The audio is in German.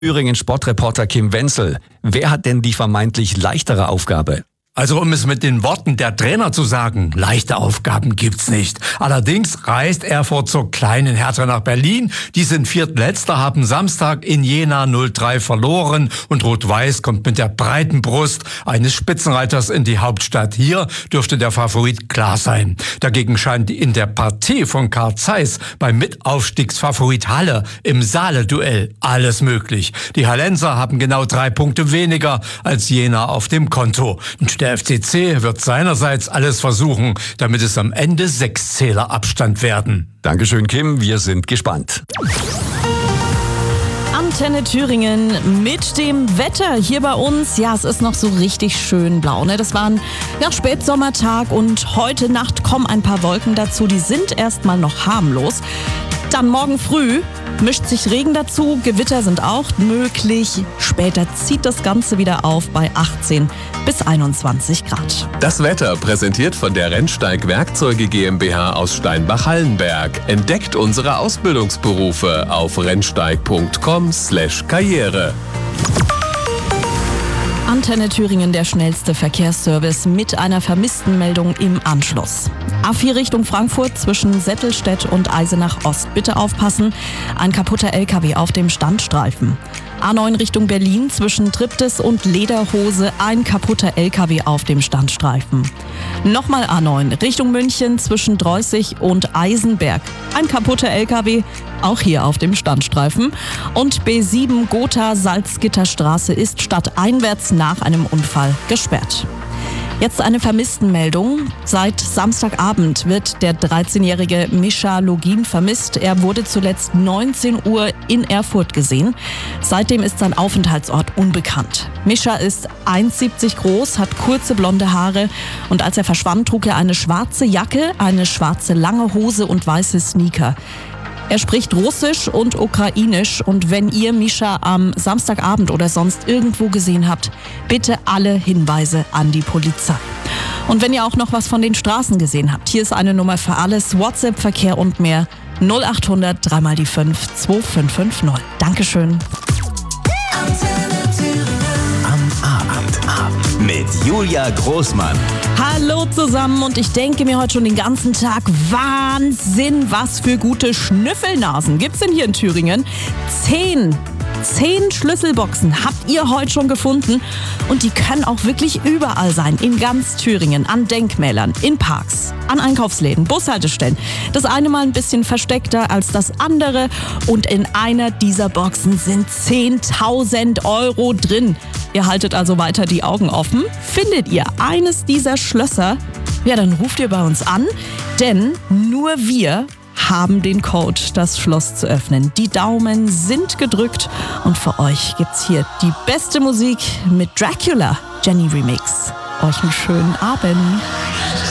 Thüringen Sportreporter Kim Wenzel. Wer hat denn die vermeintlich leichtere Aufgabe? Also um es mit den Worten der Trainer zu sagen, leichte Aufgaben gibt's nicht. Allerdings reist Erfurt zur kleinen Hertha nach Berlin. Die sind Viertletzter, haben Samstag in Jena 0-3 verloren und Rot-Weiß kommt mit der breiten Brust eines Spitzenreiters in die Hauptstadt. Hier dürfte der Favorit klar sein. Dagegen scheint in der Partie von Carl Zeiss beim Mitaufstiegsfavorit Halle im Saale-Duell alles möglich. Die Hallenser haben genau 3 Punkte weniger als Jena auf dem Konto. Der FCC wird seinerseits alles versuchen, damit es am Ende 6 Zähler Abstand werden. Dankeschön, Kim. Wir sind gespannt. Antenne Thüringen mit dem Wetter hier bei uns. Ja, es ist noch so richtig schön blau, ne? Das war ein Spätsommertag und heute Nacht kommen ein paar Wolken dazu. Die sind erstmal noch harmlos. Dann morgen früh mischt sich Regen dazu, Gewitter sind auch möglich. Später zieht das Ganze wieder auf bei 18 bis 21 Grad. Das Wetter präsentiert von der Rennsteig Werkzeuge GmbH aus Steinbach-Hallenberg. Entdeckt unsere Ausbildungsberufe auf rennsteig.com/karriere. Antenne Thüringen, der schnellste Verkehrsservice mit einer Vermisstenmeldung im Anschluss. A4 Richtung Frankfurt zwischen Settelstedt und Eisenach Ost. Bitte aufpassen, ein kaputter LKW auf dem Standstreifen. A9 Richtung Berlin zwischen Triptis und Lederhose, ein kaputter LKW auf dem Standstreifen. Nochmal A9 Richtung München zwischen Dreußig und Eisenberg, ein kaputter LKW, auch hier auf dem Standstreifen. Und B7 Gotha-Salzgitterstraße ist stadteinwärts nach einem Unfall gesperrt. Jetzt eine Vermisstenmeldung. Seit Samstagabend wird der 13-jährige Mischa Login vermisst. Er wurde zuletzt 19 Uhr in Erfurt gesehen. Seitdem ist sein Aufenthaltsort unbekannt. Mischa ist 1,70 groß, hat kurze blonde Haare und als er verschwand, trug er eine schwarze Jacke, eine schwarze lange Hose und weiße Sneaker. Er spricht Russisch und Ukrainisch und wenn ihr Mischa am Samstagabend oder sonst irgendwo gesehen habt, bitte alle Hinweise an die Polizei. Und wenn ihr auch noch was von den Straßen gesehen habt, hier ist eine Nummer für alles, WhatsApp, Verkehr und mehr 0800 3 mal die 5 2550. Dankeschön. Mit Julia Großmann. Hallo zusammen und ich denke mir heute schon den ganzen Tag, Wahnsinn, was für gute Schnüffelnasen gibt's denn hier in Thüringen? 10 Schlüsselboxen habt ihr heute schon gefunden und die können auch wirklich überall sein, in ganz Thüringen, an Denkmälern, in Parks, an Einkaufsläden, Bushaltestellen. Das eine mal ein bisschen versteckter als das andere und in einer dieser Boxen sind 10.000 Euro drin. Ihr haltet also weiter die Augen offen. Findet ihr eines dieser Schlösser, ja, dann ruft ihr bei uns an, denn nur wir haben den Code, das Schloss zu öffnen. Die Daumen sind gedrückt und für euch gibt's hier die beste Musik mit Dracula, Jenny Remix. Euch einen schönen Abend.